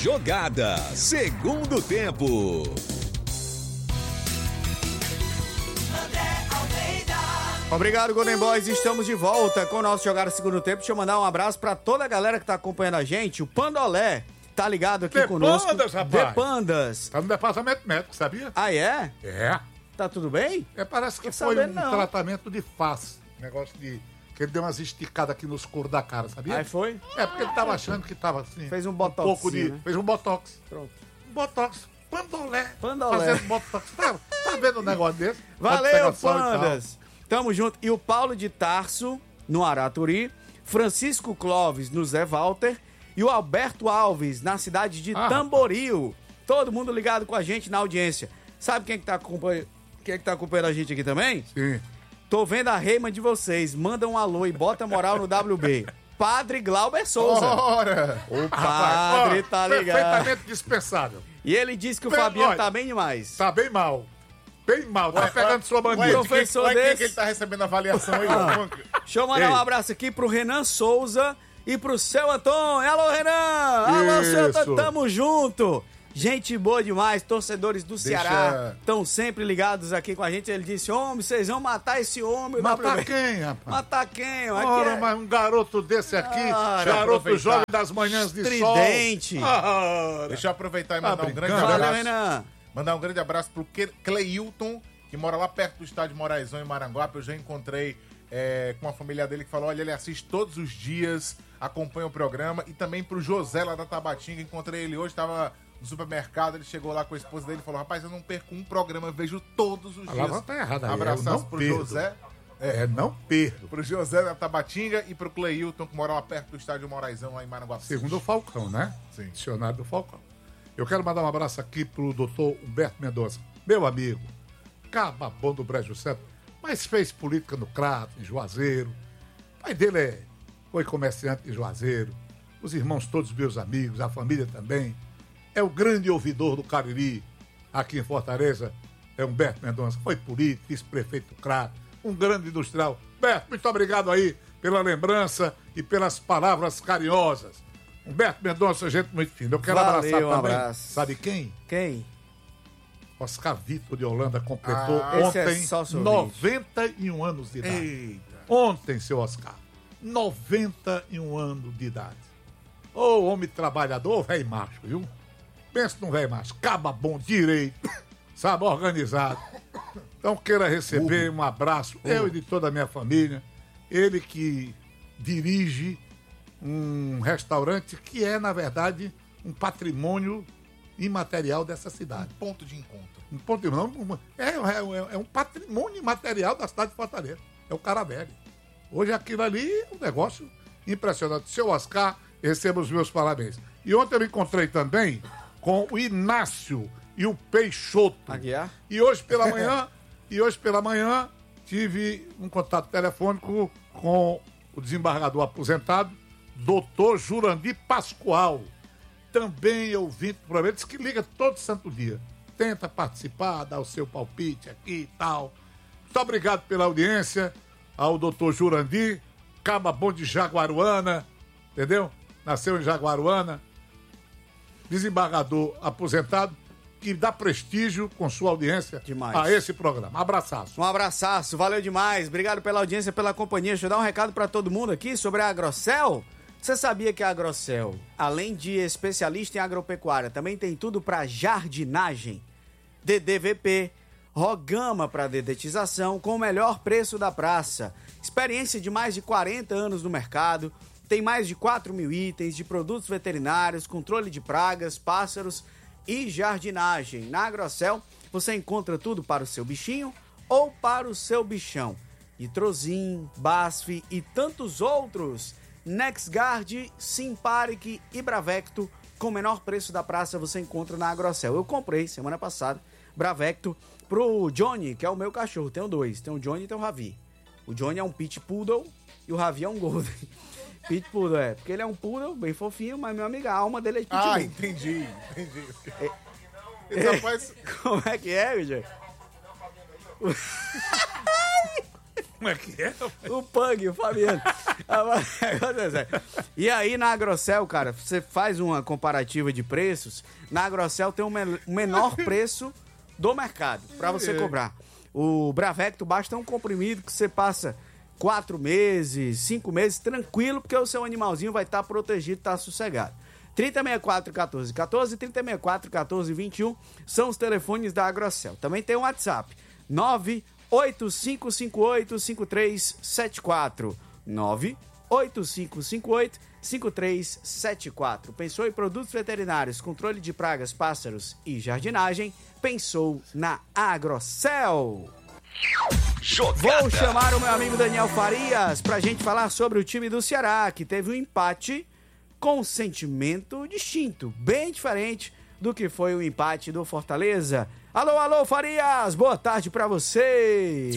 Jogada, segundo tempo. Obrigado, Golden Boys. Estamos de volta com o nosso Jogada Segundo Tempo. Deixa eu mandar um abraço pra toda a galera que tá acompanhando a gente. O Pandolé tá ligado aqui conosco. Depandas, rapaz. Depandas. Tá no departamento médico, sabia? Ah, é? É. Tá tudo bem? Parece que Tô foi sabendo, um não. tratamento de face. Negócio de... que ele deu umas esticadas aqui nos coros da cara, sabia? Aí foi? Porque ele tava achando que tava assim... Fez um botox, pouco de... né? Fez um botox. Pronto. Um botox. Pandolé. Pandolé. Fazendo botox. Tá vendo um negócio desse? Valeu, Pode pegar sol e tal. Pandas. Tamo junto. E o Paulo de Tarso, no Araturi. Francisco Clóvis, no Zé Walter. E o Alberto Alves, na cidade de Tamboril. Todo mundo ligado com a gente na audiência. Sabe quem é que tá acompanhando a gente aqui também? Sim. Tô vendo a reima de vocês. Manda um alô e bota moral no WB. Padre Glauber Souza. Ora! O padre tá ligado. Perfeitamente dispensável. E ele disse que o Bem, Fabiano olha, tá bem demais. Tá bem mal. Bem mal. Tá pegando sua bandeira. Professor desse. que ele tá recebendo avaliação aí. Deixa eu mandar Ei. um abraço aqui pro Renan Souza e pro seu Antônio. Alô, Renan! Alô, seu Isso. Antônio, tamo junto! Gente boa demais, torcedores do Ceará estão sempre ligados aqui com a gente. Ele disse, homem, vocês vão matar esse homem. Matar WB. quem, rapaz? Matar quem? Ora, mas um garoto desse aqui, garoto aproveitar. jovem das manhãs de Tridente. sol. Deixa eu aproveitar e mandar um grande brincando. Valeu, abraço. Renan. Mandar um grande abraço pro Cleilton, que mora lá perto do estádio Moraizão, em Maranguape. Eu já encontrei com a família dele que falou, olha, ele assiste todos os dias, acompanha o programa. E também pro José lá da Tabatinga, encontrei ele hoje, tava no supermercado, ele chegou lá com a esposa dele e falou, rapaz, eu não perco um programa, eu vejo todos os A dias. palavra tá errada aí, eu Abraçaço não pro perdo. José. Não perdo. Pro José da Tabatinga e pro Cleilton, que mora lá perto do estádio Moraizão, lá em Maranguape. Segundo o Falcão, né? Sim. Dicionário do Falcão. Eu quero mandar um abraço aqui pro doutor Humberto Mendonça, meu amigo, cababão do Brejo Santo, mas fez política no Crato, em Juazeiro. O pai dele foi comerciante em Juazeiro. Os irmãos todos meus amigos, a família também. É o grande ouvidor do Cariri, aqui em Fortaleza. É Humberto Mendonça. Foi político, vice-prefeito do Crato, um grande industrial. Humberto, muito obrigado aí pela lembrança e pelas palavras carinhosas. Humberto Mendonça, gente muito fina. Eu quero Valeu, abraçar um também. abraço. Sabe quem? Quem? Oscar Vitor de Holanda completou esse é ontem sócio 91 anos de idade. Eita. Ontem, seu Oscar, 91 anos de idade. Ô, homem trabalhador, velho macho, viu? Pensa num velho macho, caba bom, direito, sabe, organizado. Então queira receber um abraço, eu e de toda a minha família. Ele que dirige um restaurante que é, na verdade, um patrimônio imaterial dessa cidade. Ponto de encontro. Um ponto, não, é um patrimônio imaterial da cidade de Fortaleza. É o Caravelli. Hoje aquilo ali é um negócio impressionante. Seu Oscar, receba os meus parabéns. E ontem eu me encontrei também com o Inácio e o Peixoto. Aguiar? E hoje pela manhã tive um contato telefônico com o desembargador aposentado, doutor Jurandir Pascoal. Também ouvinte do programa, diz que liga todo santo dia. Tenta participar, dar o seu palpite aqui e tal. Muito obrigado pela audiência ao doutor Jurandir, caba bom de Jaguaruana, entendeu? Nasceu em Jaguaruana, desembargador aposentado, que dá prestígio com sua audiência Demais. a esse programa. Abraçaço. Um abraçaço, valeu demais. Obrigado pela audiência, pela companhia. Deixa eu dar um recado pra todo mundo aqui sobre a Agrocel. Você sabia que a Agrocel, além de especialista em agropecuária, também tem tudo para jardinagem, DDVP, Rogama para dedetização com o melhor preço da praça, experiência de mais de 40 anos no mercado, tem mais de 4 mil itens de produtos veterinários, controle de pragas, pássaros e jardinagem. Na Agrocel você encontra tudo para o seu bichinho ou para o seu bichão. Nitrosin, Basf e tantos outros. NexGuard, Simparic e Bravecto, com o menor preço da praça, você encontra na Agrocel. Eu comprei semana passada Bravecto pro Johnny, que é o meu cachorro. Tenho dois, tem o Johnny e tem o Ravi. O Johnny é um Pit Poodle e o Ravi é um Golden. Pit Poodle porque ele é um Poodle bem fofinho, mas meu amigo, a alma dele é de Pitbull. Entendi. Esse rapaz... Como é que é, Guilherme? Como é que é? O Pug, o Fabiano. E aí, na Agrocel, cara, você faz uma comparativa de preços. Na Agrocel tem o menor preço do mercado para você cobrar. O Bravecto basta um comprimido que você passa 4 meses, 5 meses, tranquilo, porque o seu animalzinho vai estar protegido, tá sossegado. 3064-1414 e 3064-1421 são os telefones da Agrocel. Também tem o WhatsApp, 98558-5374. 98558-5374. Pensou em produtos veterinários, controle de pragas, pássaros e jardinagem? Pensou na Agrocel. Vou chamar o meu amigo Daniel Farias pra gente falar sobre o time do Ceará, que teve um empate com um sentimento distinto, bem diferente do que foi o empate do Fortaleza. Alô, alô, Farias, boa tarde pra você.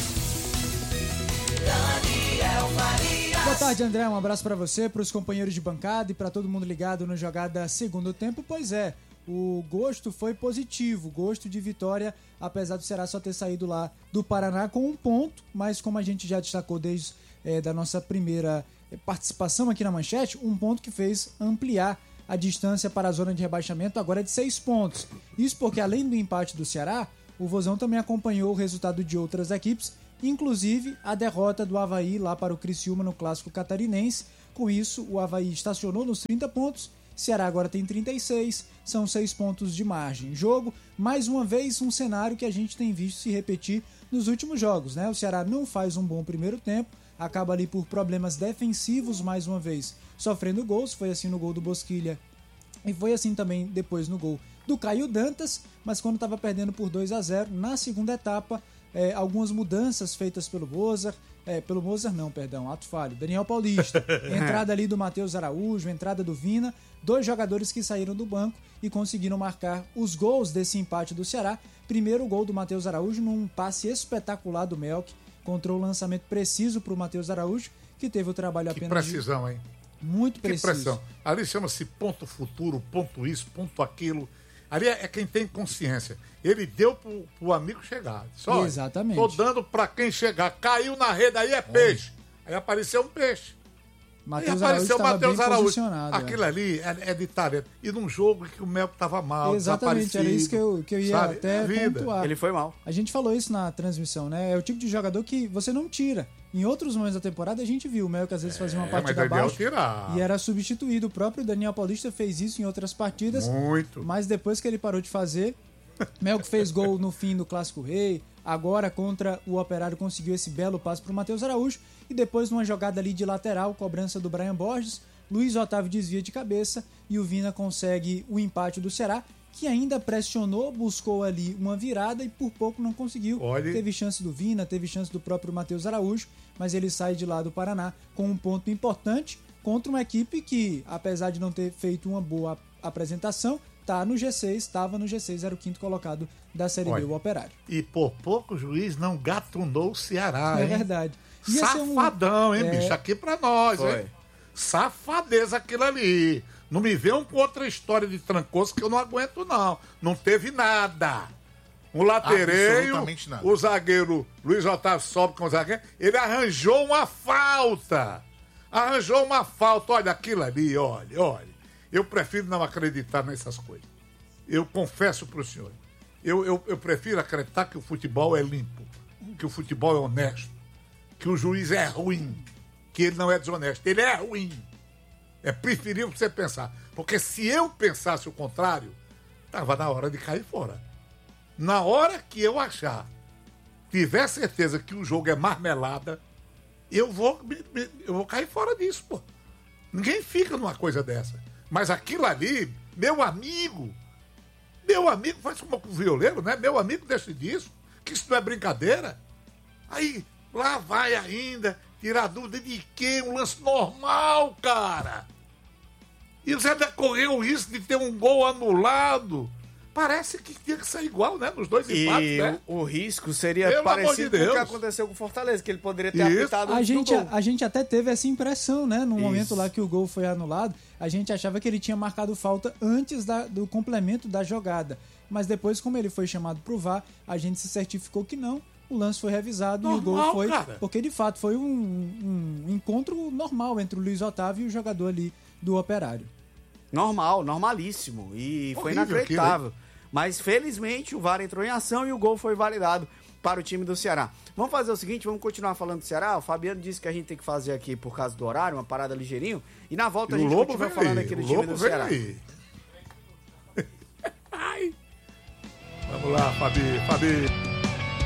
Boa tarde, André, um abraço pra você, pros companheiros de bancada e pra todo mundo ligado no Jogada Segundo Tempo. Pois é, o gosto foi positivo, gosto de vitória, apesar do Ceará só ter saído lá do Paraná com 1 ponto, mas como a gente já destacou desde da nossa primeira participação aqui na manchete, 1 ponto que fez ampliar a distância para a zona de rebaixamento agora de 6 pontos. Isso porque, além do empate do Ceará, o Vozão também acompanhou o resultado de outras equipes, inclusive a derrota do Avaí lá para o Criciúma no Clássico Catarinense. Com isso, o Avaí estacionou nos 30 pontos, Ceará agora tem 36, são 6 pontos de margem. Jogo, mais uma vez, um cenário que a gente tem visto se repetir nos últimos jogos, né? O Ceará não faz um bom primeiro tempo, acaba ali por problemas defensivos, mais uma vez, sofrendo gols. Foi assim no gol do Bosquilha e foi assim também depois no gol do Caio Dantas, mas quando estava perdendo por 2-0, na segunda etapa, algumas mudanças feitas pelo Mozart, ato falho, Daniel Paulista, entrada ali do Matheus Araújo, entrada do Vina, 2 jogadores que saíram do banco e conseguiram marcar os gols desse empate do Ceará. Primeiro o gol do Matheus Araújo num passe espetacular do Melk, encontrou o lançamento preciso para o Matheus Araújo, que teve o trabalho apenas... Que precisão, hein? Muito preciso. Que pressão. Ali chama-se ponto futuro, ponto isso, ponto aquilo. Ali é quem tem consciência. Ele deu pro amigo chegar. Só, exatamente. Tô dando pra quem chegar. Caiu na rede, aí é peixe. Aí apareceu um peixe. Matheus Araújo estava bem posicionado. Aquilo ali é de talento. E num jogo que o Melco estava mal, exatamente, era isso que eu ia até pontuar. Ele foi mal. A gente falou isso na transmissão, né? É o tipo de jogador que você não tira. Em outros momentos da temporada a gente viu o Melco às vezes fazia uma partida abaixo e era substituído. O próprio Daniel Paulista fez isso em outras partidas. Muito. Mas depois que ele parou de fazer, Melco fez gol no fim do Clássico Rei. Agora, contra o Operário, conseguiu esse belo passe para o Matheus Araújo. E depois, numa jogada ali de lateral, cobrança do Brian Borges, Luiz Otávio desvia de cabeça e o Vina consegue o empate do Ceará, que ainda pressionou, buscou ali uma virada e por pouco não conseguiu. Teve chance do Vina, teve chance do próprio Matheus Araújo, mas ele sai de lá do Paraná com um ponto importante contra uma equipe que, apesar de não ter feito uma boa apresentação, estava no G6, era o 5º colocado da Série B, o Operário. E por pouco o juiz não gatunou o Ceará, hein? É verdade. Safadão, hein, bicho? Aqui pra nós, hein? Safadeza aquilo ali. Não me venham com outra história de trancoso que eu não aguento, não. Não teve nada. O latereio, o zagueiro Luiz Otávio sobe com o zagueiro, ele arranjou uma falta. Olha aquilo ali, olha. Eu prefiro não acreditar nessas coisas. Eu confesso para o senhor. Eu prefiro acreditar que o futebol é limpo, que o futebol é honesto, que o juiz é ruim, que ele não é desonesto. Ele é ruim. É preferível você pensar. Porque se eu pensasse o contrário, estava na hora de cair fora. Na hora que eu tiver certeza que o jogo é marmelada, eu vou cair fora disso, pô. Ninguém fica numa coisa dessa. Mas aquilo ali, meu amigo faz como com o violeiro, né? Meu amigo deixa disso, que isso não é brincadeira. Aí, lá vai ainda, tirar dúvida de quê? Um lance normal, cara. E você correu isso de ter um gol anulado. Parece que tinha que ser igual, né? Nos dois empates, né? O risco seria parecido com o que aconteceu com o Fortaleza, que ele poderia ter apitado a gente até teve essa impressão, né? No momento lá que o gol foi anulado, a gente achava que ele tinha marcado falta antes do complemento da jogada. Mas depois, como ele foi chamado pro VAR, a gente se certificou que não. o lance foi revisado e o gol foi... Porque, de fato, foi um encontro normal entre o Luiz Otávio e o jogador ali do Operário. Normal, normalíssimo. E foi inacreditável. Mas, felizmente, o VAR entrou em ação e o gol foi validado para o time do Ceará. Vamos fazer o seguinte, vamos continuar falando do Ceará. O Fabiano disse que a gente tem que fazer aqui por causa do horário, uma parada ligeirinho. E na volta a gente continua falando aqui do time do Ceará. Vamos lá, Fabi.